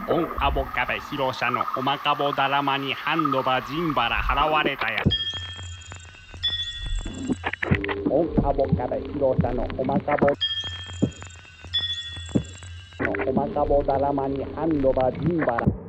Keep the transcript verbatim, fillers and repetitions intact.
オンアボカベ広社のおまかぼだらまにハンドバジンバラ払われたやオンアボカベ広社のおまかぼのおまかぼだらまにハンドバジンバラ